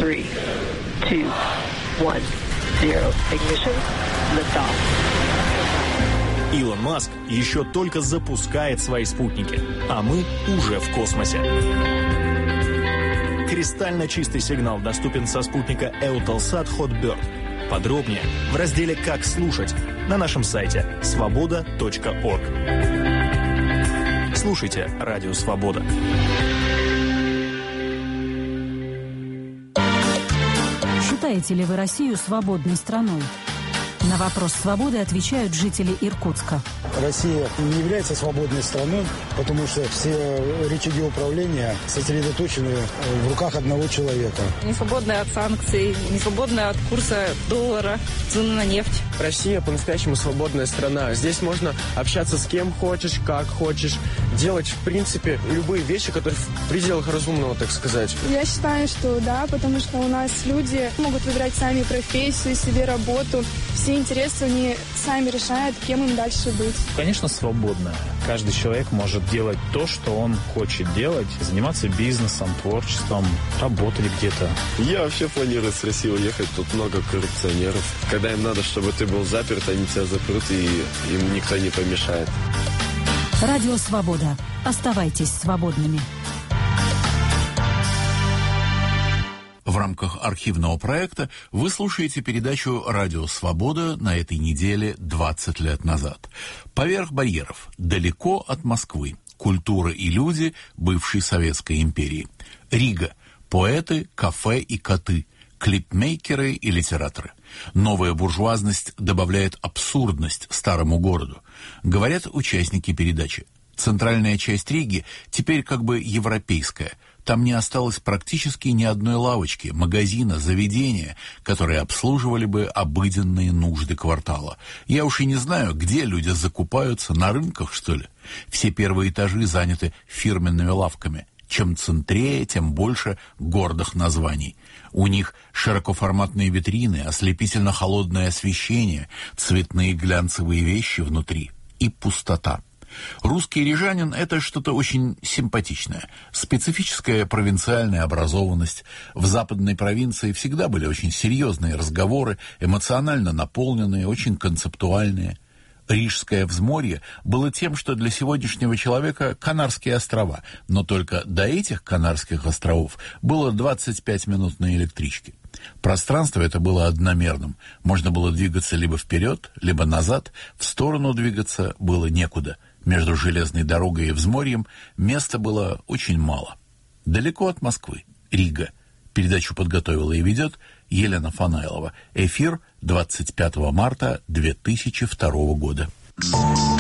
3, 2, 1, 0. Ignition. Liftoff. Илон Маск еще только запускает свои спутники, а мы уже в космосе. Кристально чистый сигнал доступен со спутника Eutelsat Hotbird. Подробнее в разделе «Как слушать» на нашем сайте svoboda.org. Слушайте Радио Свобода. Считаете ли вы Россию свободной страной? На вопрос свободы отвечают жители Иркутска. Россия не является свободной страной, потому что все рычаги управления сосредоточены в руках одного человека. Не свободная от санкций, не свободная от курса доллара, цены на нефть. Россия по-настоящему свободная страна. Здесь можно общаться с кем хочешь, как хочешь, делать, в принципе, любые вещи, которые в пределах разумного, так сказать. Я считаю, что да, потому что у нас люди могут выбирать сами профессию, себе работу. Все интересы они сами решают, кем им дальше быть. Конечно, свободно. Каждый человек может делать то, что он хочет делать, заниматься бизнесом, творчеством, работать где-то. Я вообще планирую с России уехать, тут много коррупционеров. Когда им надо, чтобы ты был заперт, они тебя запрут, и им никто не помешает. Радио Свобода. Оставайтесь свободными. В рамках архивного проекта вы слушаете передачу «Радио Свобода» на этой неделе 20 лет назад. «Поверх барьеров. Далеко от Москвы. Культура и люди бывшей Советской империи». Рига. Поэты, кафе и коты. Клипмейкеры и литераторы. Новая буржуазность добавляет абсурдность старому городу. Говорят участники передачи. Центральная часть Риги теперь как бы европейская. Там не осталось практически ни одной лавочки, магазина, заведения, которые обслуживали бы обыденные нужды квартала. Я уж и не знаю, где люди закупаются, на рынках, что ли. Все первые этажи заняты фирменными лавками. Чем центрее, тем больше гордых названий. У них широкоформатные витрины, ослепительно холодное освещение, цветные глянцевые вещи внутри и пустота. Русский рижанин – это что-то очень симпатичное. Специфическая провинциальная образованность. В западной провинции всегда были очень серьезные разговоры, эмоционально наполненные, очень концептуальные. Рижское взморье было тем, что для сегодняшнего человека Канарские острова, но только до этих Канарских островов было 25 минут на электричке. Пространство это было одномерным. Можно было двигаться либо вперед, либо назад, в сторону двигаться было некуда. Между железной дорогой и взморьем места было очень мало. Далеко от Москвы. Рига. Передачу подготовила и ведет Елена Фанайлова. Эфир 25 марта 2002 года.